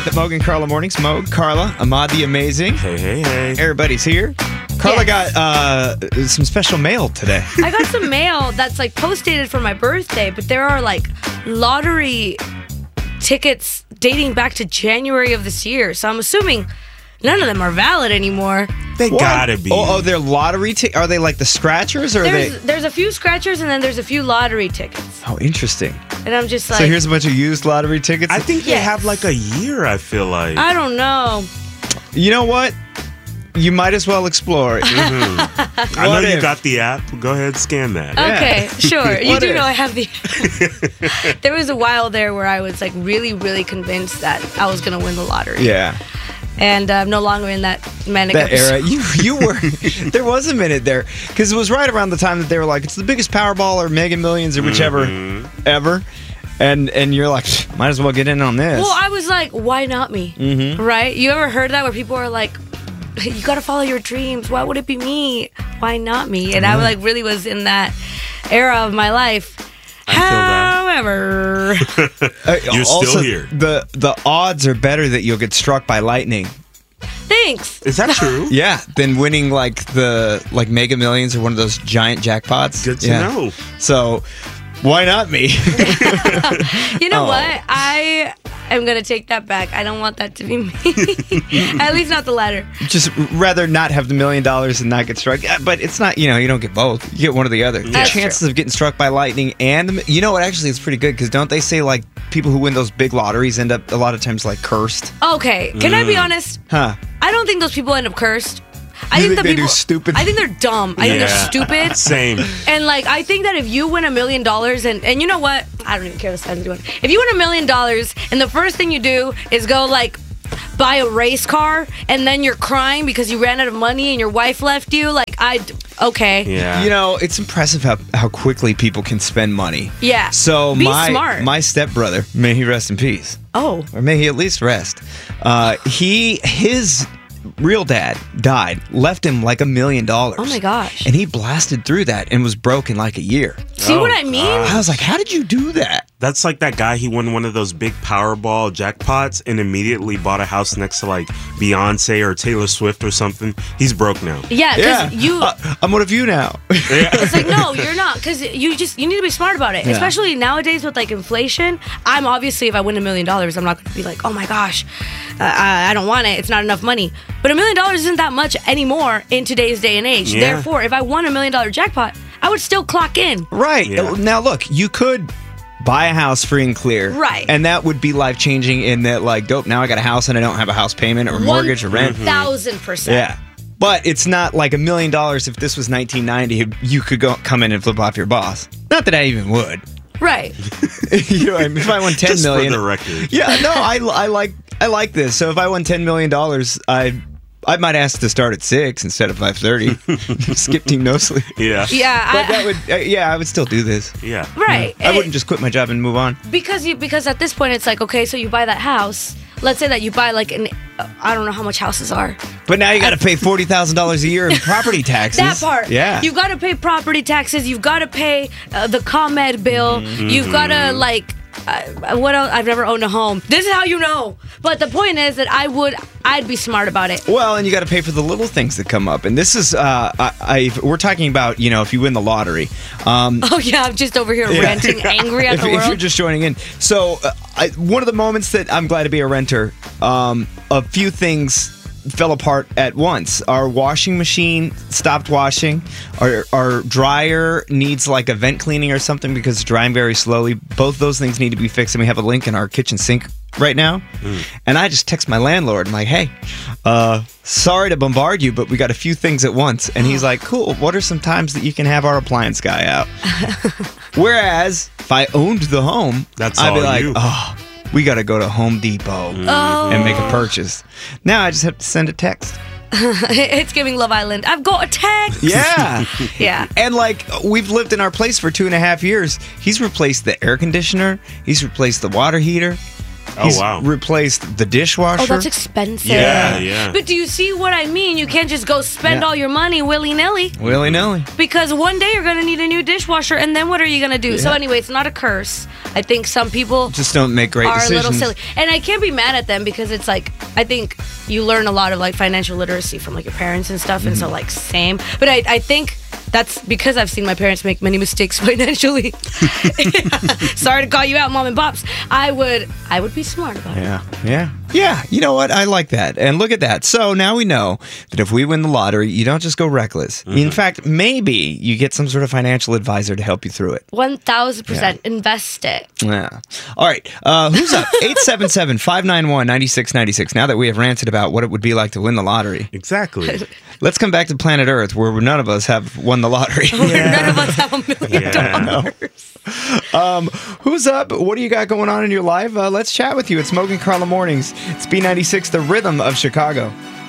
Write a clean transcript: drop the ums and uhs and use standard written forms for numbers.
The Moog and Carla Mornings. Moog, Carla, Ahmad the Amazing. Hey. Everybody's here. Carla got some special mail today. I got some mail that's like post-dated for my birthday, but there are like lottery tickets dating back to January of this year. So I'm assuming none of them are valid anymore. They gotta be. Oh, they're lottery tickets? Are they like the scratchers? Or There's a few scratchers and then there's a few lottery tickets. Oh, interesting. And I'm just like... So here's a bunch of used lottery tickets? I think they have like a year, I feel like. I don't know. You know what? You might as well explore it. I know you got the app. Go ahead, scan that. Okay, sure. You What do if? know I have the... There was a while there where I was like really, really convinced that I was going to win the lottery. Yeah. And I'm no longer in that manic That episode. era. You were... There was a minute there. Because it was right around the time that they were like, it's the biggest Powerball or Mega Millions or whichever ever. And you're like, might as well get in on this. Well, I was like, why not me? Mm-hmm. Right? You ever heard that where people are like, you got to follow your dreams. Why would it be me? Why not me? And I like really was in that era of my life. However, You're also, still here. The odds are better that you'll get struck by lightning. thanks. Is that true? Yeah, than winning like Mega Millions or one of those giant jackpots. Good to know. So, why not me? You know what? I am going to take that back. I don't want that to be me. At least not the latter. Just rather not have the $1 million and not get struck. Yeah, but it's not, you don't get both. You get one or the other. The That's chances of getting struck by lightning and, you know what, actually it's pretty good because don't they say like people who win those big lotteries end up a lot of times like cursed? Okay, can I be honest? Huh. I don't think those people end up cursed. You think they do stupid? I think they're dumb. I think they're stupid. Same. And like, I think that if you win $1 million and you know what? I don't even care what I'm doing. If you win $1 million and the first thing you do is go like buy a race car and then you're crying because you ran out of money and your wife left you, like okay. Yeah. It's impressive how quickly people can spend money. Yeah. So Be smart. my stepbrother, may he rest in peace. Oh. Or may he at least rest. His real dad died, left him like $1 million. Oh my gosh. And he blasted through that and was broke in like a year. See what I mean? I was like, how did you do that? That's like that guy, he won one of those big Powerball jackpots and immediately bought a house next to like Beyonce or Taylor Swift or something. He's broke now. Yeah, because you... I'm one of you now. It's like, no, you're not, because you need to be smart about it. Yeah. Especially nowadays with like inflation. I'm obviously, if I win $1 million, I'm not going to be like, oh my gosh, I don't want it. It's not enough money. But $1 million isn't that much anymore in today's day and age. Yeah. Therefore, if I won $1 million jackpot, I would still clock in. Right. Yeah. Now, look, you could buy a house free and clear. Right. And that would be life-changing in that, like, dope, now I got a house and I don't have a house payment or mortgage or rent. 1,000%. Yeah. But it's not like $1 million if this was 1990, you could come in and flip off your boss. Not that I even would. Right. You know, if I won $10 Just million. for the record. Yeah, no, I like this. So if I won $10 million, I might ask to start at 6 instead of 5:30. Skip team no sleep. Yeah. Yeah. But that would, I would still do this. Yeah. Right. I wouldn't just quit my job and move on. Because at this point, it's like, okay, so you buy that house. Let's say that you buy like I don't know how much houses are. But now you got to pay $40,000 a year in property taxes. That part. Yeah. You've got to pay property taxes. You've got to pay the ComEd bill. You've got to like, what else? I've never owned a home. This is how you know. But the point is that I'd be smart about it. Well, and you got to pay for the little things that come up. And this is, we're talking about, if you win the lottery. Oh yeah, I'm just over here ranting, angry at the If you're world. just joining in. So, one of the moments that I'm glad to be a renter, a few things fell apart at once. Our washing machine stopped washing. Our dryer needs like a vent cleaning or something because it's drying very slowly. Both those things need to be fixed, and we have a leak in our kitchen sink right now. And I just text my landlord. I'm like, hey, sorry to bombard you, but we got a few things at once. And he's like, cool, what are some times that you can have our appliance guy out? Whereas if I owned the home, That's I'd be all like, you. oh, we got to go to Home Depot and make a purchase. Now I just have to send a text. It's giving Love Island. I've got a text. Yeah. Yeah. And like, we've lived in our place for 2.5 years. He's replaced the air conditioner. He's replaced the water heater. Oh, He's wow. replaced the dishwasher. Oh, that's expensive. Yeah. But do you see what I mean? You can't just go spend all your money willy-nilly. Willy-nilly. Because one day you're going to need a new dishwasher, and then what are you going to do? So anyway, it's not a curse. I think some people Just don't make great are decisions. a little silly. And I can't be mad at them because it's like, I think you learn a lot of like financial literacy from like your parents and stuff. And so like same. But I think that's because I've seen my parents make many mistakes financially. Sorry to call you out, mom and pops. I would be smart about it. Yeah, you know what? I like that. And look at that. So now we know that if we win the lottery, you don't just go reckless. In fact, maybe you get some sort of financial advisor to help you through it. 1,000% invest it. Yeah. All right. Who's up? 877-591-9696. Now that we have ranted about what it would be like to win the lottery, Exactly. let's come back to planet Earth, where none of us have won the lottery. None of us have $1 million. Who's up? What do you got going on in your life? Let's chat with you. It's Smoking Carla Mornings. It's B96, the rhythm of Chicago.